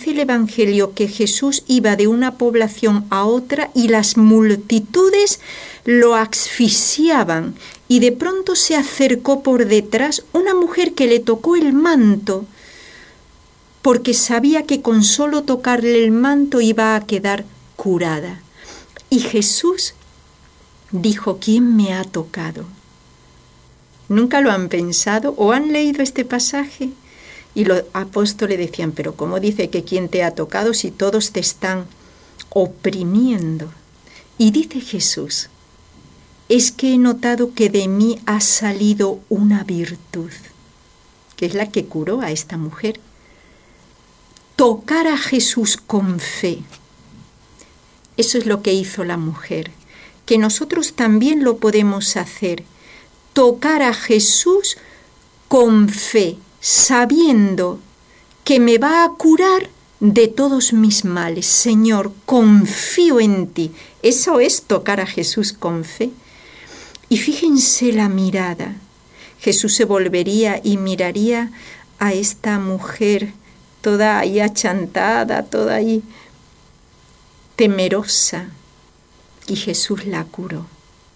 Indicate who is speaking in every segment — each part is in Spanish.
Speaker 1: dice el Evangelio que Jesús iba de una población a otra y las multitudes lo asfixiaban, y de pronto se acercó por detrás una mujer que le tocó el manto, porque sabía que con solo tocarle el manto iba a quedar curada. Y Jesús dijo: ¿quién me ha tocado? ¿Nunca lo han pensado o han leído este pasaje? Y los apóstoles decían: pero ¿cómo dice que quién te ha tocado si todos te están oprimiendo? Y dice Jesús: es que he notado que de mí ha salido una virtud, que es la que curó a esta mujer. Tocar a Jesús con fe. Eso es lo que hizo la mujer, que nosotros también lo podemos hacer. Tocar a Jesús con fe, sabiendo que me va a curar de todos mis males. Señor, confío en ti. Eso es tocar a Jesús con fe. Y fíjense la mirada. Jesús se volvería y miraría a esta mujer toda ahí achantada, toda ahí temerosa, y Jesús la curó.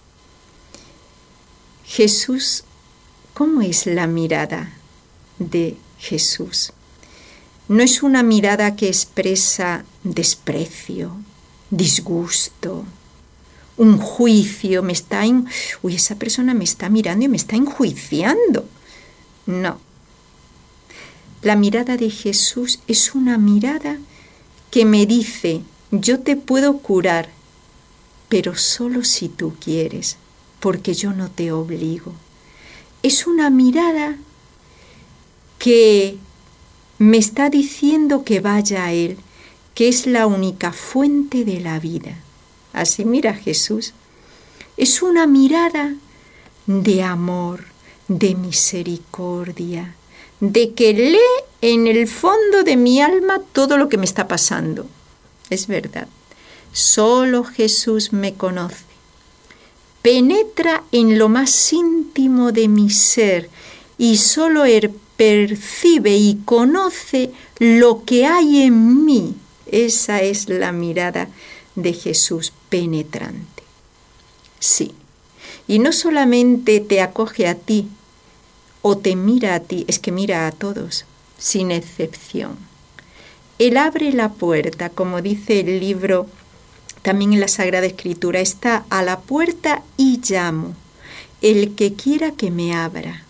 Speaker 1: Jesús, ¿cómo es la mirada de Jesús? No es una mirada que expresa desprecio, disgusto, un juicio, esa persona me está mirando y me está enjuiciando. No. La mirada de Jesús es una mirada que me dice: yo te puedo curar, pero solo si tú quieres, porque yo no te obligo. Es una mirada que me está diciendo que vaya a Él, que es la única fuente de la vida. Así mira Jesús. Es una mirada de amor, de misericordia, de que lee en el fondo de mi alma todo lo que me está pasando. Es verdad. Solo Jesús me conoce. Penetra en lo más íntimo de mi ser y solo Él percibe y conoce lo que hay en mí. Esa es la mirada de Jesús penetrante. Sí. Y no solamente te acoge a ti o te mira a ti, es que mira a todos, sin excepción. Él abre la puerta, como dice el libro, también en la Sagrada Escritura, está a la puerta y llamo. El que quiera que me abra.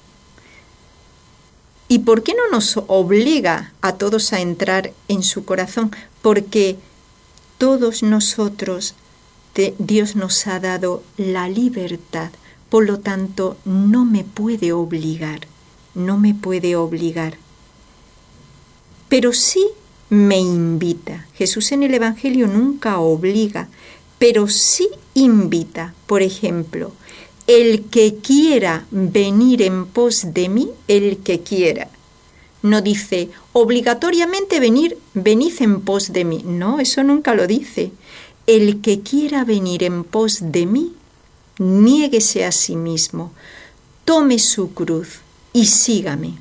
Speaker 1: ¿Y por qué no nos obliga a todos a entrar en su corazón? Porque todos nosotros, Dios nos ha dado la libertad. Por lo tanto, no me puede obligar. No me puede obligar. Pero sí me invita. Jesús en el Evangelio nunca obliga, pero sí invita. Por ejemplo, el que quiera venir en pos de mí, el que quiera. No dice obligatoriamente venid en pos de mí. No, eso nunca lo dice. El que quiera venir en pos de mí, niéguese a sí mismo, tome su cruz y sígame.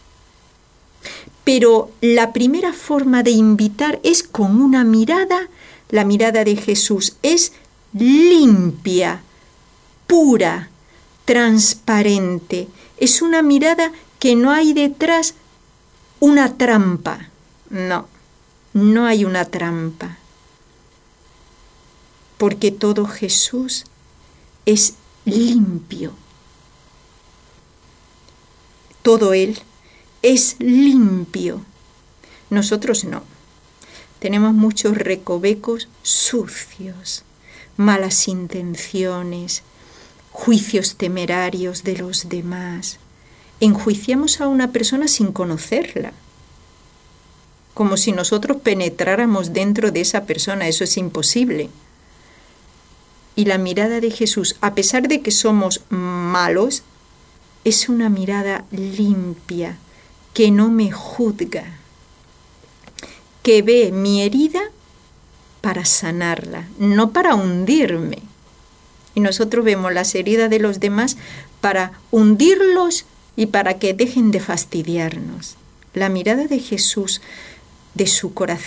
Speaker 1: Pero la primera forma de invitar es con una mirada. La mirada de Jesús es limpia, pura, transparente. Es una mirada que no hay detrás una trampa. No, no hay una trampa. Porque todo Jesús es limpio. Todo Él es limpio. Nosotros no. Tenemos muchos recovecos sucios, malas intenciones, juicios temerarios de los demás. Enjuiciamos a una persona sin conocerla, como si nosotros penetráramos dentro de esa persona. Eso es imposible. Y la mirada de Jesús, a pesar de que somos malos, es una mirada limpia, que no me juzga, que ve mi herida para sanarla, no para hundirme. Y nosotros vemos las heridas de los demás para hundirlos y para que dejen de fastidiarnos. La mirada de Jesús, de su corazón,